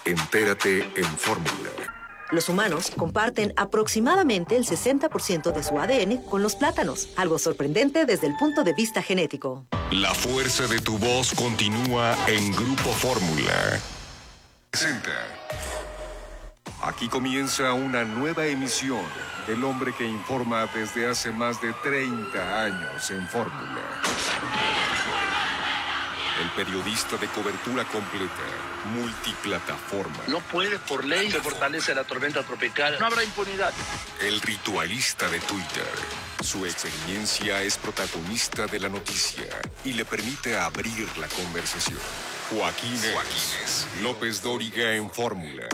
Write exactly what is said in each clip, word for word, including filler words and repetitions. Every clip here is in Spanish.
Entérate en Fórmula. Los humanos comparten aproximadamente el sesenta por ciento de su A D N con los plátanos, algo sorprendente desde el punto de vista genético. La fuerza de tu voz continúa en Grupo Fórmula. Presenta. Aquí comienza una nueva emisión del hombre que informa desde hace más de treinta años en Fórmula. El periodista de cobertura completa, multiplataforma. No puede, por ley, se fortalece la tormenta tropical. No habrá impunidad. El ritualista de Twitter. Su experiencia es protagonista de la noticia y le permite abrir la conversación. Joaquín Joaquínez López Dóriga en Fórmula.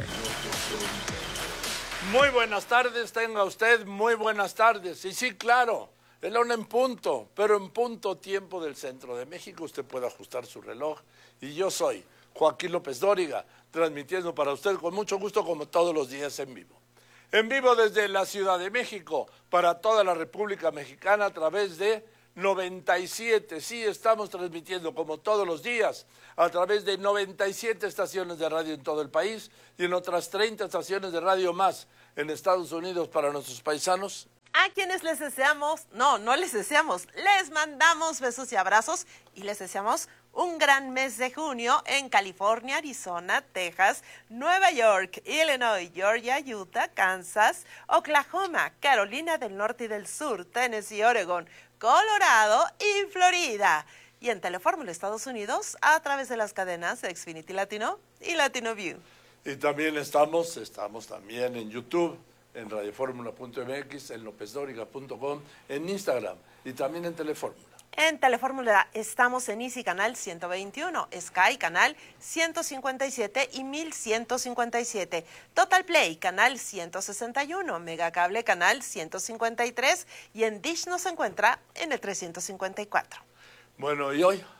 Muy buenas tardes, tenga usted muy buenas tardes. Y sí, claro, es la una en punto, pero en punto tiempo del centro de México. Usted puede ajustar su reloj. Y yo soy Joaquín López Dóriga, transmitiendo para usted con mucho gusto como todos los días en vivo. En vivo desde la Ciudad de México, para toda la República Mexicana a través de noventa y siete. Sí, estamos transmitiendo como todos los días a través de noventa y siete estaciones de radio en todo el país y en otras treinta estaciones de radio más en Estados Unidos para nuestros paisanos. A quienes les deseamos, no, no les deseamos, les mandamos besos y abrazos y les deseamos un gran mes de junio en California, Arizona, Texas, Nueva York, Illinois, Georgia, Utah, Kansas, Oklahoma, Carolina del Norte y del Sur, Tennessee, Oregon, Colorado y Florida. Y en Telefórmula Estados Unidos a través de las cadenas de Xfinity Latino y Latino View. Y también estamos, estamos también en YouTube, en radioformula punto m x, en lopez dóriga punto com, en Instagram y también en Telefórmula. En Telefórmula estamos en Easy Canal ciento veintiuno, Sky Canal ciento cincuenta y siete y mil ciento cincuenta y siete, Total Play Canal ciento sesenta y uno, Megacable Canal ciento cincuenta y tres y en Dish nos encuentra en el trescientos cincuenta y cuatro. Bueno, ¿y hoy?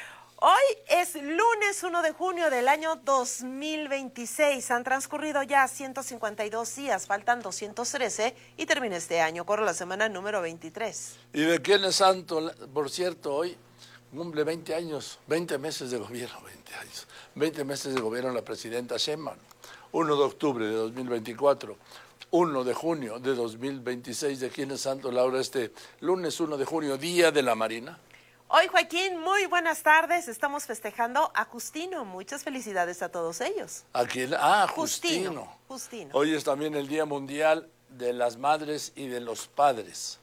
Hoy es lunes uno de junio del año dos mil veintiséis. Han transcurrido ya ciento cincuenta y dos días, faltan doscientos trece y termina este año. Corre la semana número veintitrés. ¿Y de quién es santo? Por cierto, hoy cumple veinte años, veinte meses de gobierno, veinte años, veinte meses de gobierno la presidenta Sheinbaum. uno de octubre de dos mil veinticuatro, uno de junio de dos mil veintiséis. ¿De quién es santo, Laura, este lunes uno de junio, Día de la Marina? Hoy, Joaquín, muy buenas tardes. Estamos festejando a Justino. Muchas felicidades a todos ellos. ¿A quién? Ah, Justino. Justino. Justino. Hoy es también el Día Mundial de las Madres y de los Padres.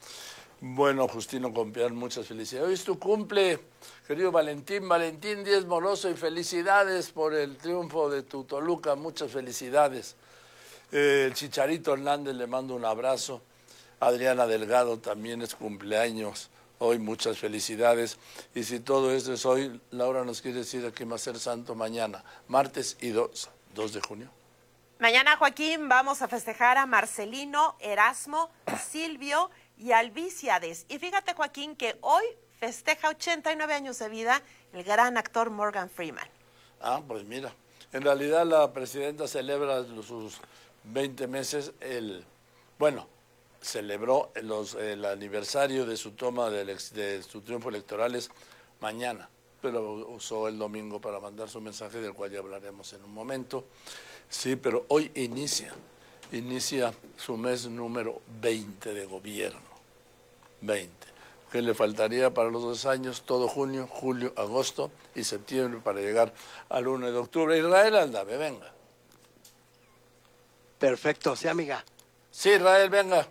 Bueno, Justino Compeán, muchas felicidades. Hoy es tu cumple, querido Valentín. Valentín Díez Moroso, y felicidades por el triunfo de tu Toluca. Muchas felicidades. Eh, el Chicharito Hernández, le mando un abrazo. Adriana Delgado también es cumpleaños. Hoy muchas felicidades. Y si todo esto es hoy, Laura nos quiere decir a quién va a ser santo mañana, martes y dos de junio. Mañana, Joaquín, vamos a festejar a Marcelino, Erasmo, Silvio y Albíciades. Y fíjate, Joaquín, que hoy festeja ochenta y nueve años de vida el gran actor Morgan Freeman. Ah, pues mira, en realidad la presidenta celebra sus veinte meses, el, bueno, celebró los, el aniversario de su toma de, de su triunfo electoral es mañana, pero usó el domingo para mandar su mensaje, del cual ya hablaremos en un momento. Sí, pero hoy inicia, inicia su mes número veinte de gobierno, veinte. ¿Qué le faltaría para los dos años? Todo junio, julio, agosto y septiembre para llegar al uno de octubre. Israel Aldave, venga. Perfecto, sí, amiga. Sí, Israel, venga.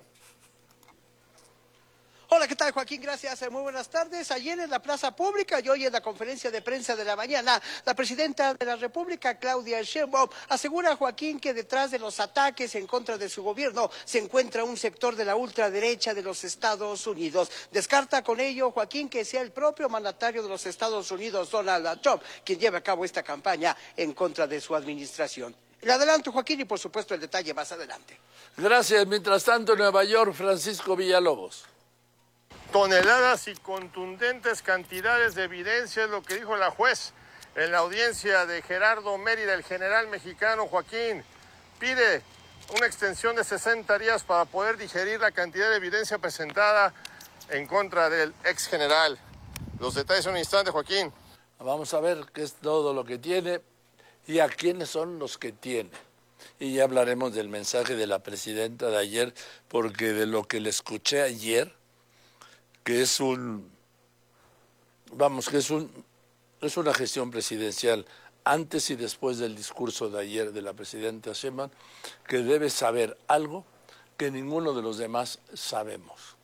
Hola, ¿qué tal, Joaquín? Gracias, muy buenas tardes. Ayer en la Plaza Pública y hoy en la conferencia de prensa de la mañana, la presidenta de la República, Claudia Sheinbaum, asegura, Joaquín, que detrás de los ataques en contra de su gobierno se encuentra un sector de la ultraderecha de los Estados Unidos. Descarta con ello, Joaquín, que sea el propio mandatario de los Estados Unidos, Donald Trump, quien lleve a cabo esta campaña en contra de su administración. Le adelanto, Joaquín, y por supuesto el detalle más adelante. Gracias. Mientras tanto, en Nueva York, Francisco Villalobos. Toneladas y contundentes cantidades de evidencia es lo que dijo la juez en la audiencia de Gerardo Mérida, el general mexicano. Joaquín pide una extensión de sesenta días para poder digerir la cantidad de evidencia presentada en contra del ex general. Los detalles en un instante, Joaquín. Vamos a ver qué es todo lo que tiene. y a quiénes son los que tiene. Y ya hablaremos del mensaje de la presidenta de ayer, porque de lo que le escuché ayer, que es un, vamos, que es un, es una gestión presidencial antes y después del discurso de ayer de la presidenta Sheinbaum, que debe saber algo que ninguno de los demás sabemos.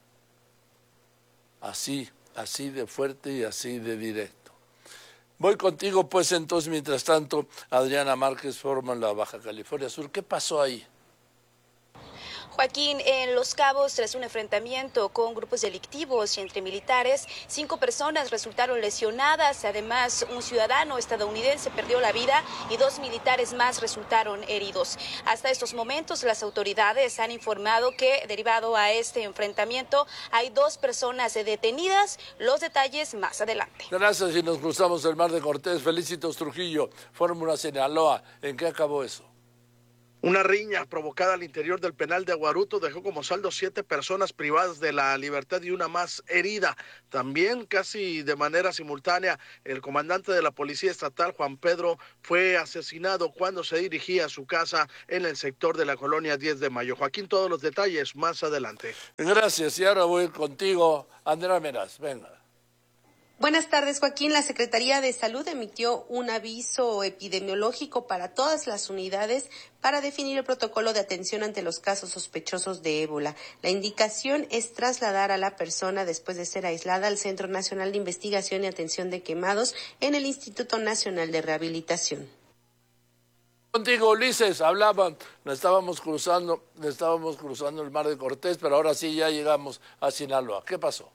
Así, así de fuerte y así de directo. Voy contigo, pues, entonces, mientras tanto, Adriana Márquez, Fórmula Baja California Sur. ¿Qué pasó ahí? Joaquín, en Los Cabos, tras un enfrentamiento con grupos delictivos y entre militares, cinco personas resultaron lesionadas. Además, un ciudadano estadounidense perdió la vida y dos militares más resultaron heridos. Hasta estos momentos, las autoridades han informado que, derivado a este enfrentamiento, hay dos personas detenidas. Los detalles más adelante. Gracias, y nos cruzamos el Mar de Cortés. Felicitos, Trujillo, Fórmula Sinaloa. ¿En qué acabó eso? Una riña provocada al interior del penal de Aguaruto dejó como saldo siete personas privadas de la libertad y una más herida. También, casi de manera simultánea, el comandante de la Policía Estatal, Juan Pedro, fue asesinado cuando se dirigía a su casa en el sector de la colonia diez de mayo. Joaquín, todos los detalles más adelante. Gracias, y ahora voy contigo, Andrea Meraz, venga. Buenas tardes, Joaquín. La Secretaría de Salud emitió un aviso epidemiológico para todas las unidades para definir el protocolo de atención ante los casos sospechosos de ébola. La indicación es trasladar a la persona, después de ser aislada, al Centro Nacional de Investigación y Atención de Quemados en el Instituto Nacional de Rehabilitación. Contigo, Ulises, hablaban, nos estábamos cruzando, nos estábamos cruzando el Mar de Cortés, pero ahora sí ya llegamos a Sinaloa. ¿Qué pasó?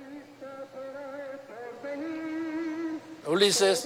Ulises.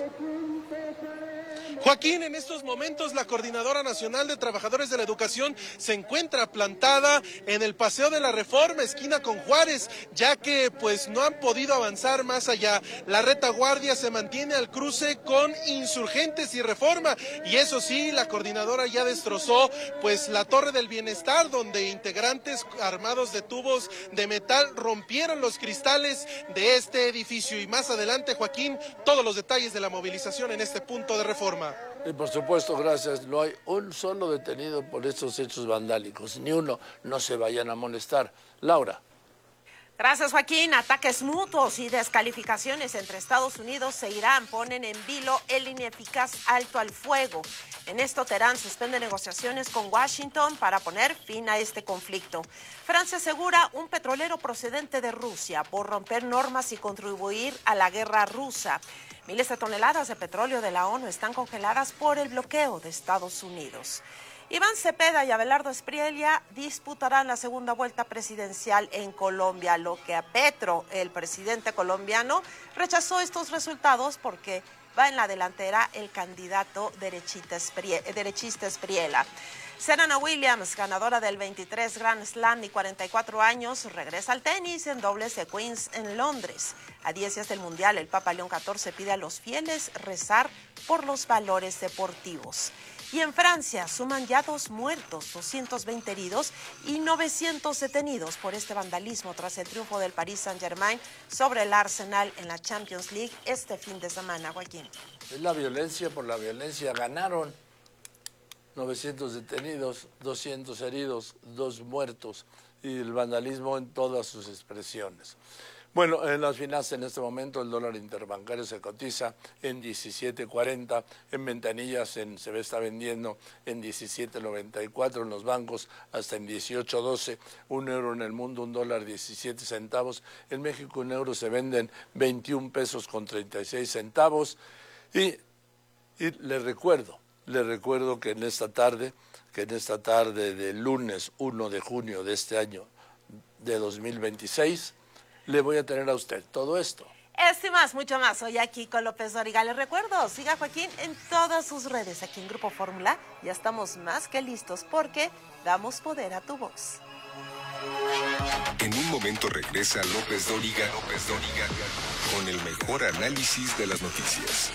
Joaquín, en estos momentos la Coordinadora Nacional de Trabajadores de la Educación se encuentra plantada en el Paseo de la Reforma, esquina con Juárez, ya que pues no han podido avanzar más allá. La retaguardia se mantiene al cruce con Insurgentes y Reforma, y eso sí, la coordinadora ya destrozó pues la Torre del Bienestar, donde integrantes armados de tubos de metal rompieron los cristales de este edificio. Y más adelante, Joaquín, todos los detalles de la movilización en este punto de Reforma. Y por supuesto, gracias, no hay un solo detenido por estos hechos vandálicos, ni uno, no se vayan a molestar. Laura. Gracias, Joaquín. Ataques mutuos y descalificaciones entre Estados Unidos e Irán ponen en vilo el ineficaz alto al fuego. En esto, Teherán suspende negociaciones con Washington para poner fin a este conflicto. Francia asegura un petrolero procedente de Rusia por romper normas y contribuir a la guerra rusa. Miles de toneladas de petróleo de la ONU están congeladas por el bloqueo de Estados Unidos. Iván Cepeda y Abelardo Espriella disputarán la segunda vuelta presidencial en Colombia, lo que a Petro, el presidente colombiano, rechazó estos resultados porque va en la delantera el candidato derechista Espriella. Serena Williams, ganadora del veintitrés Grand Slam y cuarenta y cuatro años, regresa al tenis en dobles de Queens en Londres. A diez días del Mundial, el Papa León catorce pide a los fieles rezar por los valores deportivos. Y en Francia suman ya dos muertos, doscientos veinte heridos y novecientos detenidos por este vandalismo tras el triunfo del Paris Saint-Germain sobre el Arsenal en la Champions League este fin de semana, Joaquín. Es la violencia por la violencia, ganaron. novecientos detenidos, doscientos heridos, dos muertos y el vandalismo en todas sus expresiones. Bueno, en las finanzas en este momento el dólar interbancario se cotiza en diecisiete cuarenta, en ventanillas en, se está vendiendo en diecisiete noventa y cuatro, en los bancos hasta en dieciocho doce, un euro en el mundo, un dólar diecisiete centavos, en México un euro se vende en veintiún pesos con treinta y seis centavos y, y les recuerdo, les recuerdo que en esta tarde, que en esta tarde del lunes uno de junio de este año de dos mil veintiséis, le voy a tener a usted todo esto. Esto y más, mucho más. Hoy aquí con López Dóriga. Les recuerdo, siga a Joaquín en todas sus redes. Aquí en Grupo Fórmula ya estamos más que listos porque damos poder a tu voz. En un momento regresa López Dóriga, López Dóriga, con el mejor análisis de las noticias.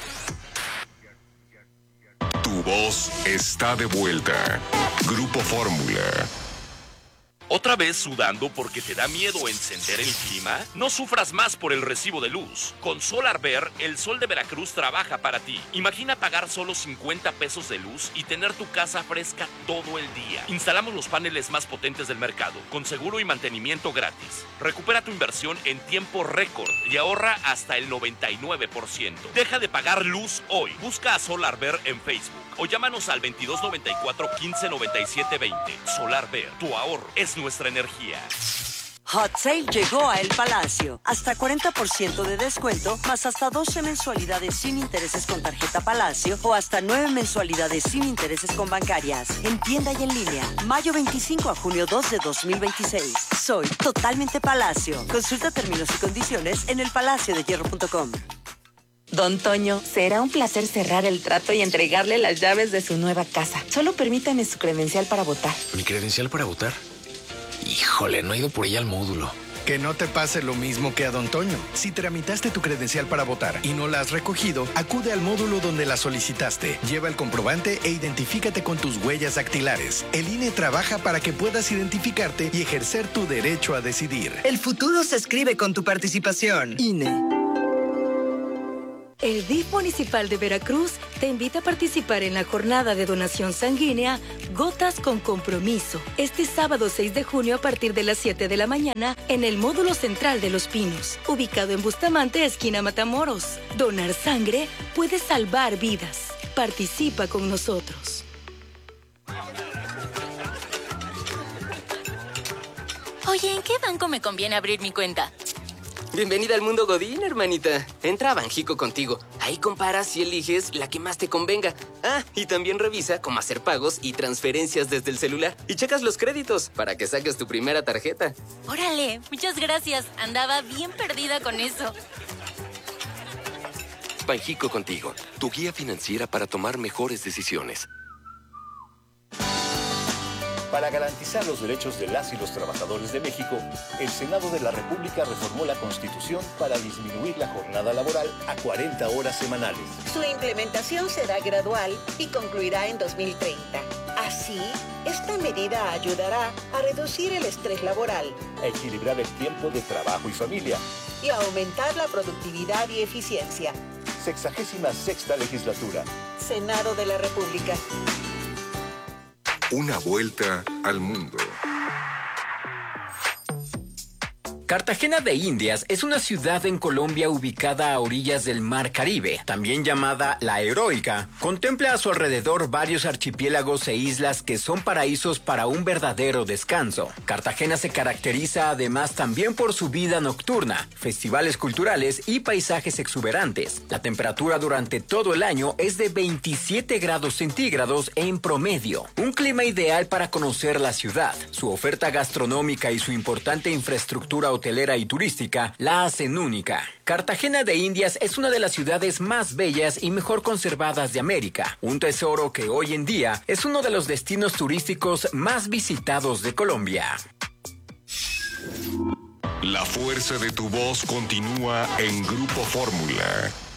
Tu voz está de vuelta. Grupo Fórmula. ¿Otra vez sudando porque te da miedo encender el clima? No sufras más por el recibo de luz. Con SolarVer, el sol de Veracruz trabaja para ti. Imagina pagar solo cincuenta pesos de luz y tener tu casa fresca todo el día. Instalamos los paneles más potentes del mercado, con seguro y mantenimiento gratis. Recupera tu inversión en tiempo récord y ahorra hasta el noventa y nueve por ciento. Deja de pagar luz hoy. Busca a SolarVer en Facebook o llámanos al veintidós noventa y cuatro, quince noventa y siete veinte. SolarVer, tu ahorro es nuestra energía. Hot Sale llegó a El Palacio. Hasta cuarenta por ciento de descuento, más hasta doce mensualidades sin intereses con tarjeta Palacio o hasta nueve mensualidades sin intereses con bancarias. En tienda y en línea. Mayo veinticinco a junio dos de dos mil veintiséis. Soy totalmente Palacio. Consulta términos y condiciones en el palacio de hierro punto com. Don Toño, será un placer cerrar el trato y entregarle las llaves de su nueva casa. Solo permítame su credencial para votar. ¿Mi credencial para votar? Híjole, no he ido por ella al módulo. Que no te pase lo mismo que a Don Toño. Si tramitaste tu credencial para votar y no la has recogido, acude al módulo donde la solicitaste. Lleva el comprobante e identifícate con tus huellas dactilares. El I N E trabaja para que puedas identificarte y ejercer tu derecho a decidir. El futuro se escribe con tu participación. I N E. El D I F Municipal de Veracruz te invita a participar en la jornada de donación sanguínea Gotas con Compromiso, este sábado seis de junio a partir de las siete de la mañana en el módulo central de Los Pinos, ubicado en Bustamante, esquina Matamoros. Donar sangre puede salvar vidas. Participa con nosotros. Oye, ¿en qué banco me conviene abrir mi cuenta? Bienvenida al mundo Godín, hermanita. Entra a Banjico contigo. Ahí comparas y eliges la que más te convenga. Ah, y también revisa cómo hacer pagos y transferencias desde el celular. Y checas los créditos para que saques tu primera tarjeta. Órale, muchas gracias. Andaba bien perdida con eso. Banjico contigo, tu guía financiera para tomar mejores decisiones. Para garantizar los derechos de las y los trabajadores de México, el Senado de la República reformó la Constitución para disminuir la jornada laboral a cuarenta horas semanales. Su implementación será gradual y concluirá en dos mil treinta. Así, esta medida ayudará a reducir el estrés laboral, a equilibrar el tiempo de trabajo y familia y a aumentar la productividad y eficiencia. Sexagésima sexta legislatura. Senado de la República. Una vuelta al mundo. Cartagena de Indias es una ciudad en Colombia ubicada a orillas del Mar Caribe, también llamada La Heroica. Contempla a su alrededor varios archipiélagos e islas que son paraísos para un verdadero descanso. Cartagena se caracteriza además también por su vida nocturna, festivales culturales y paisajes exuberantes. La temperatura durante todo el año es de veintisiete grados centígrados en promedio. Un clima ideal para conocer la ciudad. Su oferta gastronómica y su importante infraestructura hotelera y turística la hacen única. Cartagena de Indias es una de las ciudades más bellas y mejor conservadas de América, un tesoro que hoy en día es uno de los destinos turísticos más visitados de Colombia. La fuerza de tu voz continúa en Grupo Fórmula.